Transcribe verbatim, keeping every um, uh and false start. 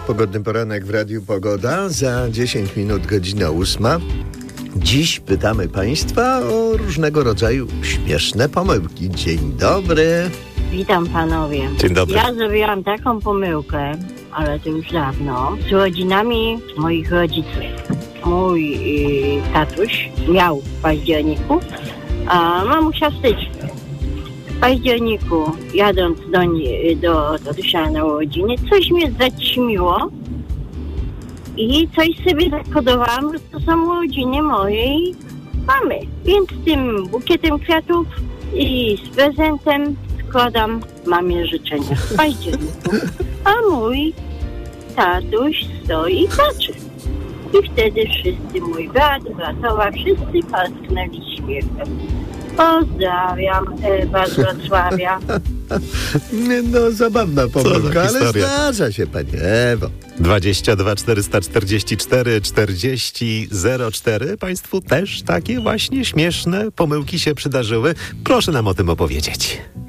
Pogodny poranek w Radiu Pogoda. Za dziesięć minut godzina ósma. Dziś pytamy Państwa o różnego rodzaju śmieszne pomyłki. Dzień dobry. Witam panowie. Dzień dobry. Ja zrobiłam taką pomyłkę, ale to już dawno, z rodzinami moich rodziców. Mój y, tatuś miał w październiku, a mamusia w styczniu. W październiku, jadąc do, nie, do tatusia na urodziny, coś mnie zaćmiło i coś sobie zakodowałam, że to są urodziny mojej mamy. Więc tym bukietem kwiatów i z prezentem składam mamie życzenia w październiku, a mój tatuś stoi i patrzy. I wtedy wszyscy, mój brat, bratowa, wszyscy parsknęli śmiechem. Pozdrawiam Ewa z Wrocławia. No, zabawna pomyłka, ale historia. zdarza się, Pani Ewo. dwadzieścia dwa czterysta czterdzieści cztery czterdzieści zero cztery. Państwu też takie właśnie śmieszne pomyłki się przydarzyły? Proszę nam o tym opowiedzieć.